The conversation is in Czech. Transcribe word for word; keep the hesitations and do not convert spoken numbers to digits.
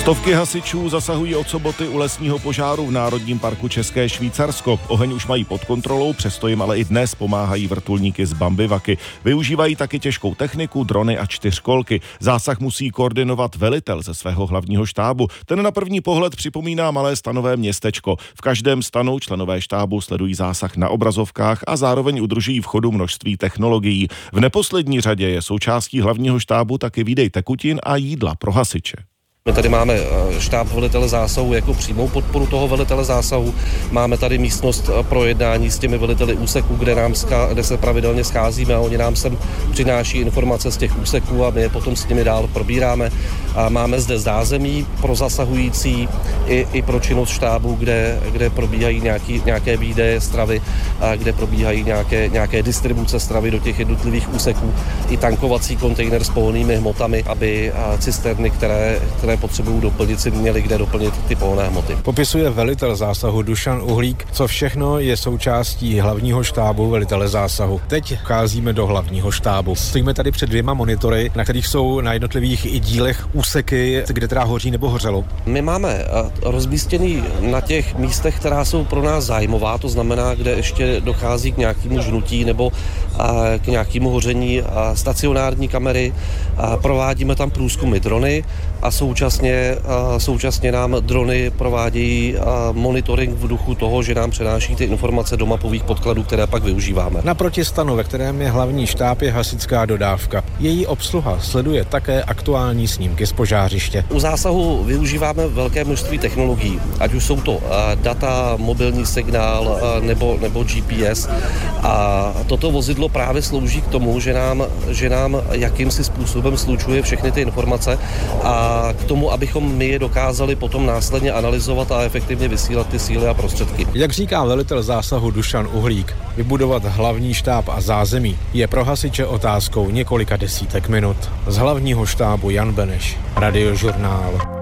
Stovky hasičů zasahují od soboty u lesního požáru v Národním parku České Švýcarsko. Oheň už mají pod kontrolou, přesto jim ale i dnes pomáhají vrtulníky z Bambivaky. Využívají taky těžkou techniku, drony a čtyřkolky. Zásah musí koordinovat velitel ze svého hlavního štábu. Ten na první pohled připomíná malé stanové městečko. V každém stanu členové štábu sledují zásah na obrazovkách a zároveň udržují v chodu množství technologií. V neposlední řadě je součástí hlavního štábu taky výdej tekutin a jídla pro hasiče. My tady máme štáb velitele zásahu jako přímou podporu toho velitele zásahu. Máme tady místnost pro jednání s těmi veliteli úseků, kde, nám ska, kde se pravidelně scházíme a oni nám sem přináší informace z těch úseků a my je potom s nimi dál probíráme. A máme zde zázemí pro zasahující i, i pro činnost štábu, kde, kde probíhají nějaký, nějaké výdeje stravy, a kde probíhají nějaké, nějaké distribuce stravy do těch jednotlivých úseků. I tankovací kontejner s pohonnými hmotami, aby cisterny, které, které potřebují doplnit, si měli kde doplnit ty pohonné hmoty. Popisuje velitel zásahu Dušan Uhlík, co všechno je součástí hlavního štábu velitele zásahu. Teď vcházíme do hlavního štábu. Stojíme tady před dvěma monitory, na kterých jsou na jednotlivých i dílech úseky, kde teda hoří nebo hořelo. My máme rozmístěný na těch místech, která jsou pro nás zájmová, to znamená, kde ještě dochází k nějakému žnutí nebo k nějakému hoření stacionární kamery. Provádíme tam průzkumy drony a současně, současně nám drony provádějí monitoring v duchu toho, že nám přenáší ty informace do mapových podkladů, které pak využíváme. Naproti stanu, ve kterém je hlavní štáb, je hasičská dodávka. Její obsluha sleduje také aktuální snímky z požářiště. U zásahu využíváme velké množství technologií, ať už jsou to data, mobilní signál nebo, nebo G P S. A toto vozidlo právě slouží k tomu, že nám, že nám jakýmsi způsobem slučuje všechny ty informace a k tomu, abychom my je dokázali potom následně analyzovat a efektivně vysílat ty síly a prostředky. Jak říká velitel zásahu Dušan Uhlík, vybudovat hlavní štáb a zázemí je pro hasiče otázkou několika desítek minut. Z hlavního štábu Jan Beneš, Radiožurnál.